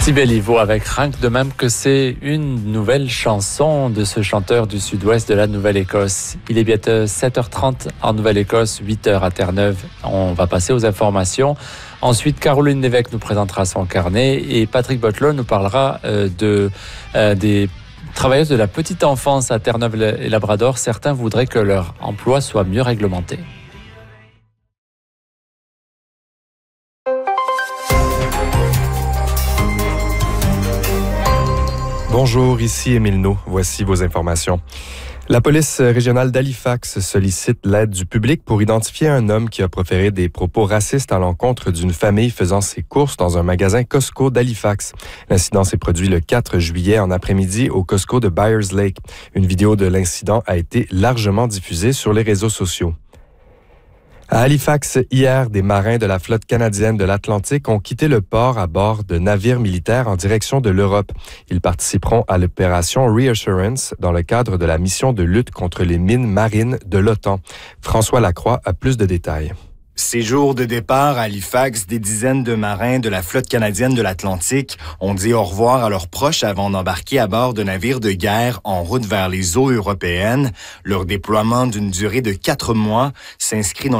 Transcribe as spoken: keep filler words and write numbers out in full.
Béliveau avec Rien que de même que c'est une nouvelle chanson de ce chanteur du sud-ouest de la Nouvelle-Écosse. Il est bientôt sept heures trente en Nouvelle-Écosse, huit heures à Terre-Neuve. On va passer aux informations. Ensuite, Caroline Lévesque nous présentera son carnet et Patrick Butler nous parlera euh, de, euh, des travailleuses de la petite enfance à Terre-Neuve et Labrador. Certains voudraient que leur emploi soit mieux réglementé. Bonjour, ici Émile No. Voici vos informations. La police régionale d'Halifax sollicite l'aide du public pour identifier un homme qui a proféré des propos racistes à l'encontre d'une famille faisant ses courses dans un magasin Costco d'Halifax. L'incident s'est produit le quatre juillet en après-midi au Costco de Byers Lake. Une vidéo de l'incident a été largement diffusée sur les réseaux sociaux. À Halifax, hier, des marins de la flotte canadienne de l'Atlantique ont quitté le port à bord de navires militaires en direction de l'Europe. Ils participeront à l'opération Reassurance dans le cadre de la mission de lutte contre les mines marines de l'OTAN. François Lacroix a plus de détails. Ces jours de départ à Halifax, des dizaines de marins de la flotte canadienne de l'Atlantique ont dit au revoir à leurs proches avant d'embarquer à bord de navires de guerre en route vers les eaux européennes. Leur déploiement d'une durée de quatre mois s'inscrit dans